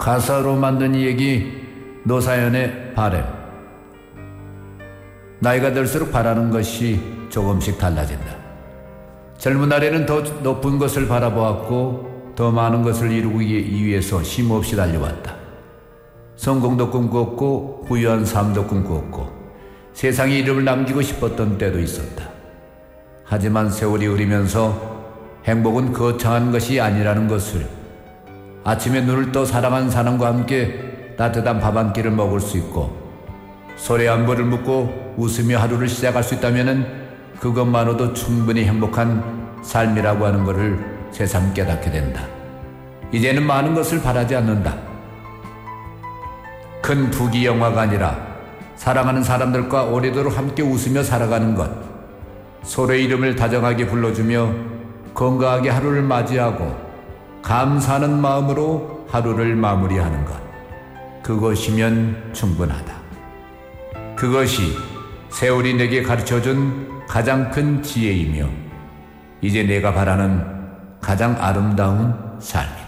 가사로 만든 이 얘기 노사연의 바램. 나이가 들수록 바라는 것이 조금씩 달라진다. 젊은 날에는 더 높은 것을 바라보았고 더 많은 것을 이루기 위해서 쉼없이 달려왔다. 성공도 꿈꾸었고 부유한 삶도 꿈꾸었고 세상에 이름을 남기고 싶었던 때도 있었다. 하지만 세월이 흐르면서 행복은 거창한 것이 아니라는 것을, 아침에 눈을 떠 사랑하는 사람과 함께 따뜻한 밥 한 끼를 먹을 수 있고 소래 한 벌을 묻고 웃으며 하루를 시작할 수 있다면 그것만으로도 충분히 행복한 삶이라고 하는 것을 새삼 깨닫게 된다. 이제는 많은 것을 바라지 않는다. 큰 부귀 영화가 아니라 사랑하는 사람들과 오래도록 함께 웃으며 살아가는 것, 서로의 이름을 다정하게 불러주며 건강하게 하루를 맞이하고 감사하는 마음으로 하루를 마무리하는 것, 그것이면 충분하다. 그것이 세월이 내게 가르쳐준 가장 큰 지혜이며 이제 내가 바라는 가장 아름다운 삶이다.